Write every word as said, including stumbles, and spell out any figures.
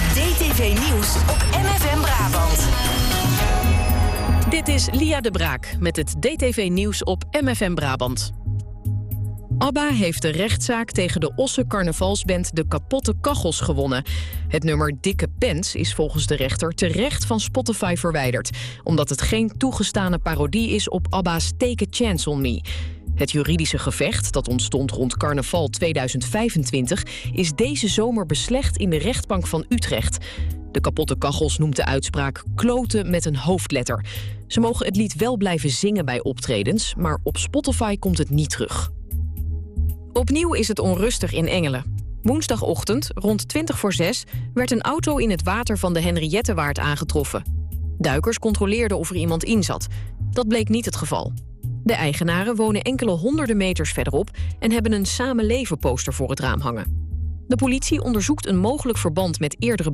Het D T V-nieuws op M F M Brabant. Dit is Lia de Braak met het D T V-nieuws op M F M Brabant. ABBA heeft de rechtszaak tegen de Osse carnavalsband De Kapotte Kachels gewonnen. Het nummer Dikke Pens is volgens de rechter terecht van Spotify verwijderd, omdat het geen toegestane parodie is op ABBA's Take a Chance on Me. Het juridische gevecht, dat ontstond rond carnaval tweeduizend vijfentwintig... is deze zomer beslecht in de rechtbank van Utrecht. De Kapotte Kachels noemt de uitspraak kloten met een hoofdletter. Ze mogen het lied wel blijven zingen bij optredens, maar op Spotify komt het niet terug. Opnieuw is het onrustig in Engelen. Woensdagochtend, rond twintig voor zes, werd een auto in het water van de Henriettewaard aangetroffen. Duikers controleerden of er iemand in zat. Dat bleek niet het geval. De eigenaren wonen enkele honderden meters verderop en hebben een samenleven poster voor het raam hangen. De politie onderzoekt een mogelijk verband met eerdere